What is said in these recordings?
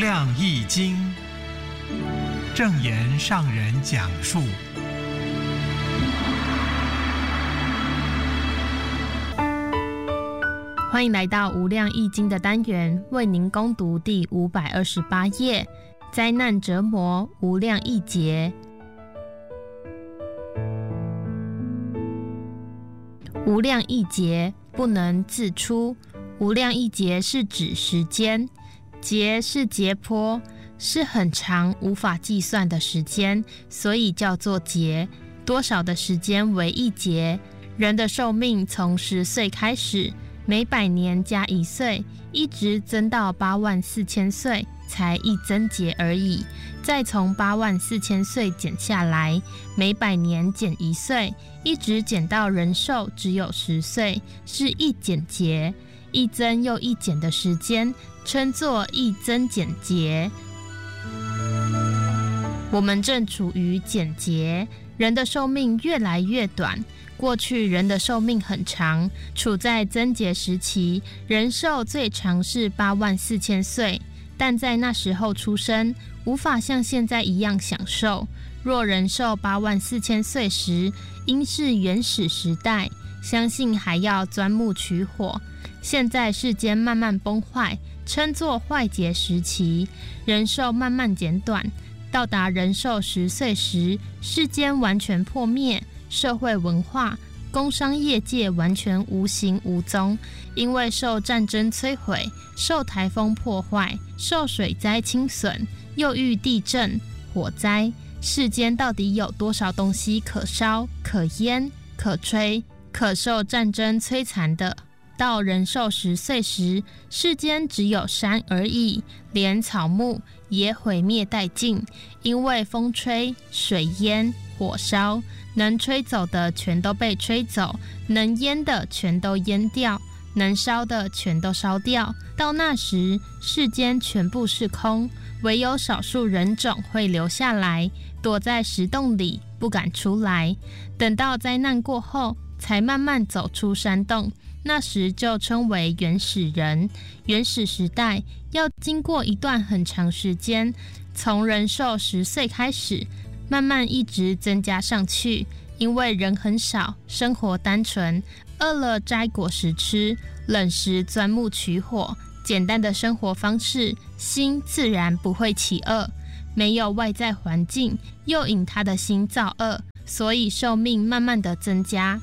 量易经，正言上人讲述。 欢迎来到无量易经的单元，为您攻读第528页，灾难折磨无量易劫。无量易劫不能自出，无量易劫是指时间，劫是劫波，是很长无法计算的时间，所以叫做劫。多少的时间为一劫？人的寿命从10岁开始，每100年加1岁，一直增到84000岁，才一增劫而已。再从84000岁减下来，每100年减1岁，一直减到人寿只有10岁，是一减劫。一增又一减的时间，称作一增减劫。我们正处于减劫，人的寿命越来越短。过去人的寿命很长，处在增劫时期，人寿最长是84000岁，但在那时候出生，无法像现在一样享受。若人寿84000岁时，应是原始时代，相信还要钻木取火。现在世间慢慢崩坏，称作坏劫时期，人寿慢慢减短，到达人寿10岁时，世间完全破灭，社会文化、工商业界完全无形无踪，因为受战争摧毁，受台风破坏，受水灾侵损，又遇地震、火灾。世间到底有多少东西可烧、可烟、可吹、可受战争摧残的？到人寿10岁时，世间只有山而已，连草木也毁灭殆尽，因为风吹、水淹、火烧，能吹走的全都被吹走，能淹的全都淹掉，能烧的全都烧掉。到那时，世间全部是空，唯有少数人种会留下来，躲在石洞里不敢出来。等到灾难过后，才慢慢走出山洞，那时就称为原始人。原始时代要经过一段很长时间，从人寿10岁开始，慢慢一直增加上去。因为人很少，生活单纯，饿了摘果实吃，冷时钻木取火，简单的生活方式，心自然不会起恶。没有外在环境又引他的心造恶，所以寿命慢慢的增加。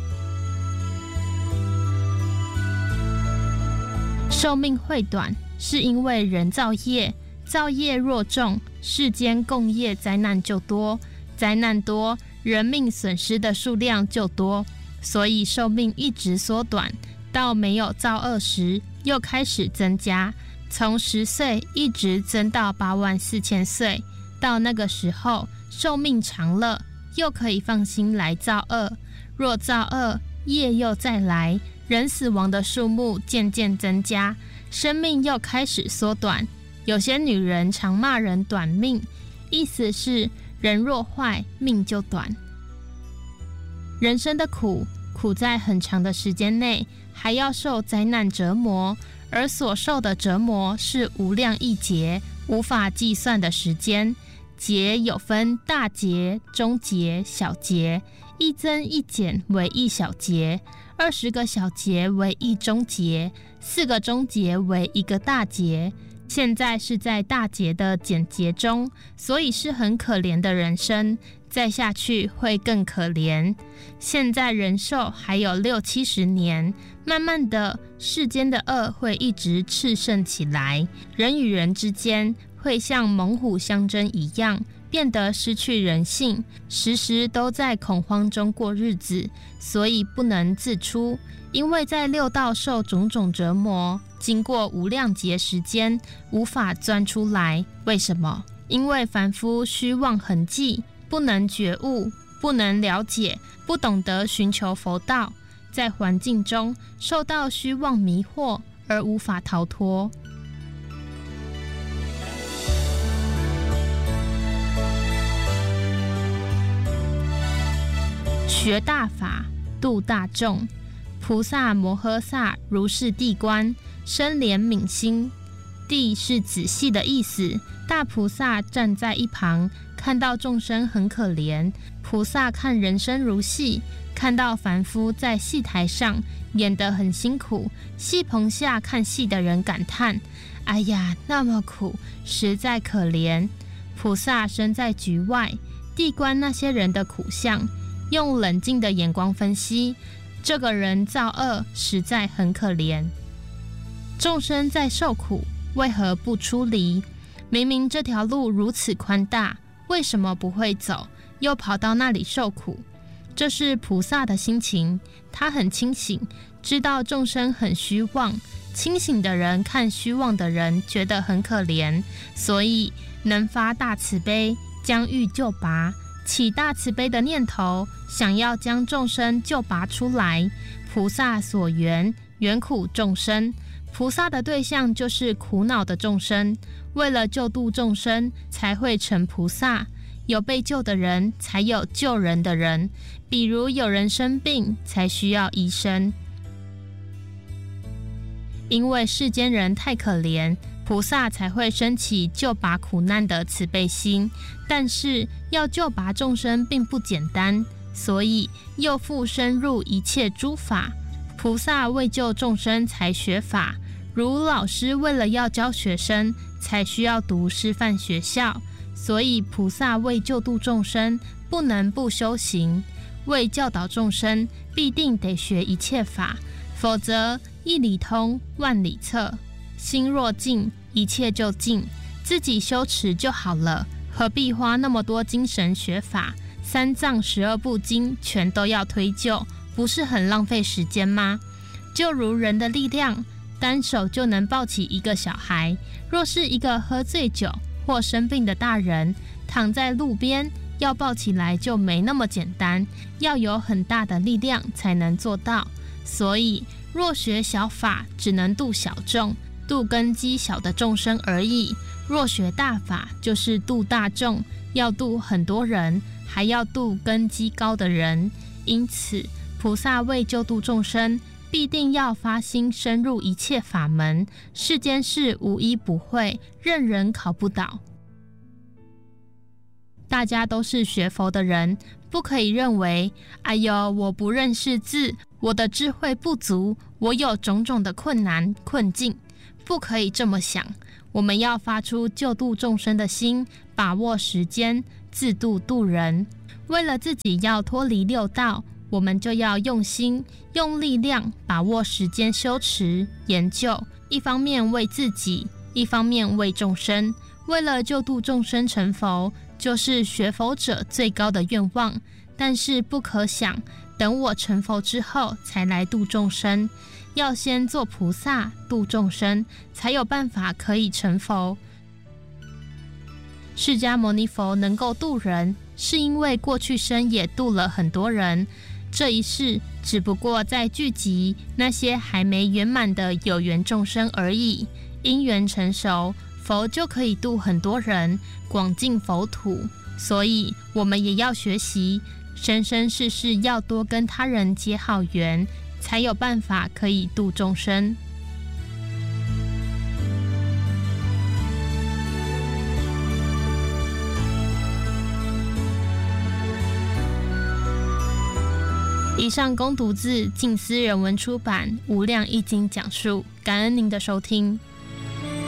寿命会短，是因为人造业，造业若重，世间共业灾难就多，灾难多，人命损失的数量就多，所以寿命一直缩短，到没有造恶时又开始增加，从10岁一直增到84000岁。到那个时候，寿命长了，又可以放心来造恶。若造恶，业又再来，人死亡的数目渐渐增加，生命又开始缩短。有些女人常骂人短命，意思是人若坏，命就短。人生的苦在很长的时间内，还要受灾难折磨，而所受的折磨是无量易劫，无法计算的时间。劫有分大劫、中劫、小劫，一增一减为一小劫，20个小劫为一中劫，4个中劫为一个大劫。现在是在大劫的减劫中，所以是很可怜的人生，再下去会更可怜。现在人寿还有60-70年，慢慢的世间的恶会一直炽盛起来，人与人之间会像猛虎相争一样，变得失去人性，时时都在恐慌中过日子，所以不能自出。因为在6道受种种折磨，经过无量劫时间，无法钻出来。为什么？因为凡夫虚妄痕迹，不能觉悟，不能了解，不懂得寻求佛道，在环境中受到虚妄迷惑，而无法逃脱。学大法，度大众，菩萨摩诃萨如是地观，生怜悯心， 地是仔细的意思，大菩萨站在一旁，看到众生很可怜。菩萨看人生如戏，看到凡夫在戏台上演得很辛苦，戏棚下看戏的人感叹：哎呀，那么苦，实在可怜。菩萨身在局外，谛观那些人的苦相，用冷静的眼光分析，这个人造恶，实在很可怜。众生在受苦，为何不出离？明明这条路如此宽大，为什么不会走，又跑到那里受苦？这是菩萨的心情，他很清醒，知道众生很虚妄，清醒的人看虚妄的人觉得很可怜，所以能发大慈悲，将欲救拔，起大慈悲的念头，想要将众生救拔出来。菩萨所缘，缘苦众生，菩萨的对象就是苦恼的众生，为了救度众生才会成菩萨。有被救的人，才有救人的人。比如有人生病，才需要医生。因为世间人太可怜，菩萨才会升起救拔苦难的慈悲心。但是要救拔众生并不简单，所以又复深入一切诸法。菩萨为救众生才学法，如老师为了要教学生，才需要读师范学校。所以菩萨为救度众生，不能不修行；为教导众生，必定得学一切法，否则一理通，万里测。心若静，一切就静，自己修持就好了，何必花那么多精神学法？三藏12部经全都要推究，不是很浪费时间吗？就如人的力量，单手就能抱起一个小孩，若是一个喝醉酒或生病的大人躺在路边，要抱起来就没那么简单，要有很大的力量才能做到。所以若学小法，只能度小众，度根基小的众生而已；若学大法，就是度大众，要度很多人，还要度根基高的人。因此菩萨为救度众生，必定要发心深入一切法门，世间事无一不会，任人考不倒。大家都是学佛的人，不可以认为哎呦，我不认识字，我的智慧不足，我有种种的困难困境，不可以这么想。我们要发出救度众生的心，把握时间，自度度人。为了自己要脱离六道，我们就要用心用力量，把握时间修持研究，一方面为自己，一方面为众生。为了救度众生成佛，就是学佛者最高的愿望。但是不可想等我成佛之后才来度众生，要先做菩萨度众生，才有办法可以成佛。释迦牟尼佛能够度人，是因为过去生也度了很多人，这一世只不过在聚集那些还没圆满的有缘众生而已。因缘成熟，佛就可以度很多人，广尽佛土。所以我们也要学习，生生世世要多跟他人结好缘，才有办法可以度众生。以上恭读自静思人文出版《无量易经》讲述，感恩您的收听。